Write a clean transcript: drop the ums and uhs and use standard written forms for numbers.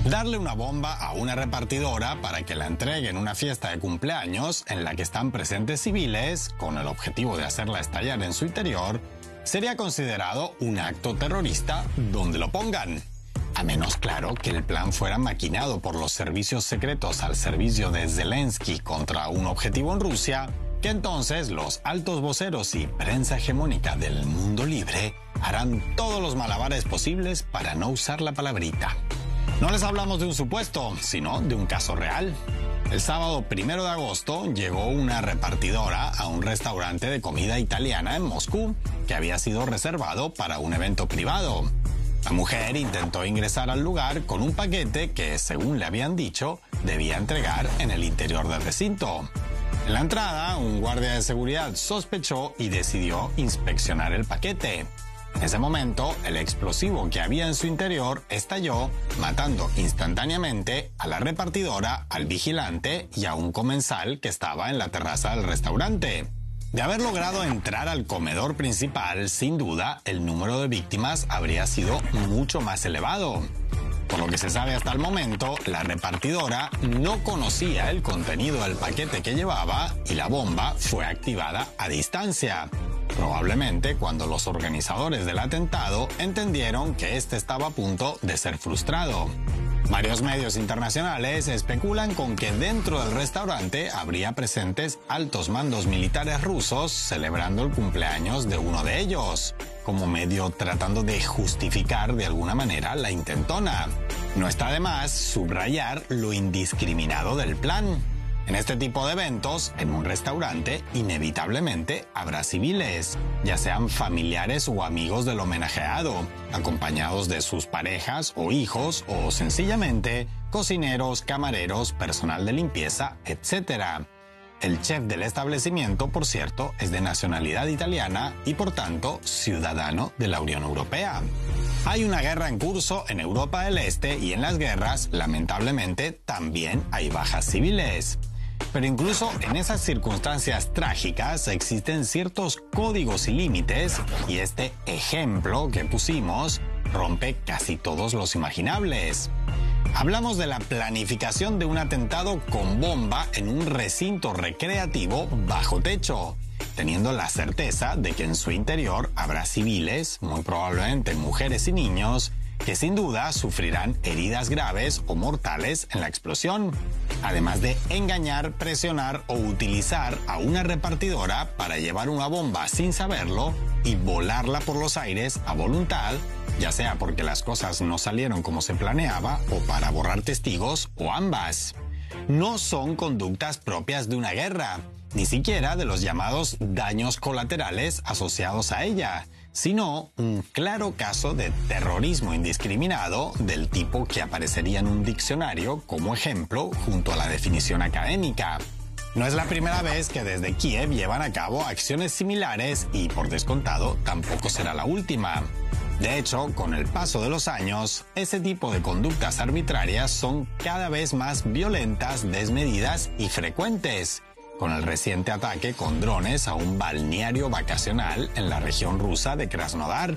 Darle una bomba a una repartidora para que la entregue en una fiesta de cumpleaños en la que están presentes civiles, con el objetivo de hacerla estallar en su interior, sería considerado un acto terrorista donde lo pongan. A menos, claro, que el plan fuera maquinado por los servicios secretos al servicio de Zelensky contra un objetivo en Rusia, que entonces los altos voceros y prensa hegemónica del mundo libre harán todos los malabares posibles para no usar la palabrita. No les hablamos de un supuesto, sino de un caso real. El sábado 1 de agosto llegó una repartidora a un restaurante de comida italiana en Moscú que había sido reservado para un evento privado. La mujer intentó ingresar al lugar con un paquete que, según le habían dicho, debía entregar en el interior del recinto. En la entrada, un guardia de seguridad sospechó y decidió inspeccionar el paquete. En ese momento, el explosivo que había en su interior estalló, matando instantáneamente a la repartidora, al vigilante y a un comensal que estaba en la terraza del restaurante. De haber logrado entrar al comedor principal, sin duda, el número de víctimas habría sido mucho más elevado. Por lo que se sabe hasta el momento, la repartidora no conocía el contenido del paquete que llevaba y la bomba fue activada a distancia. Probablemente cuando los organizadores del atentado entendieron que este estaba a punto de ser frustrado. Varios medios internacionales especulan con que dentro del restaurante habría presentes altos mandos militares rusos celebrando el cumpleaños de uno de ellos, como medio tratando de justificar de alguna manera la intentona. No está de más subrayar lo indiscriminado del plan. En este tipo de eventos, en un restaurante, inevitablemente habrá civiles, ya sean familiares o amigos del homenajeado, acompañados de sus parejas o hijos, o sencillamente cocineros, camareros, personal de limpieza, etc. El chef del establecimiento, por cierto, es de nacionalidad italiana y por tanto ciudadano de la Unión Europea. Hay una guerra en curso en Europa del Este y en las guerras, lamentablemente, también hay bajas civiles. Pero incluso en esas circunstancias trágicas existen ciertos códigos y límites, y este ejemplo que pusimos rompe casi todos los imaginables. Hablamos de la planificación de un atentado con bomba en un recinto recreativo bajo techo, teniendo la certeza de que en su interior habrá civiles, muy probablemente mujeres y niños, que sin duda sufrirán heridas graves o mortales en la explosión, además de engañar, presionar o utilizar a una repartidora para llevar una bomba sin saberlo y volarla por los aires a voluntad, ya sea porque las cosas no salieron como se planeaba o para borrar testigos o ambas. No son conductas propias de una guerra, ni siquiera de los llamados daños colaterales asociados a ella, sino un claro caso de terrorismo indiscriminado del tipo que aparecería en un diccionario como ejemplo junto a la definición académica. No es la primera vez que desde Kiev llevan a cabo acciones similares y, por descontado, tampoco será la última. De hecho, con el paso de los años, ese tipo de conductas arbitrarias son cada vez más violentas, desmedidas y frecuentes, con el reciente ataque con drones a un balneario vacacional en la región rusa de Krasnodar.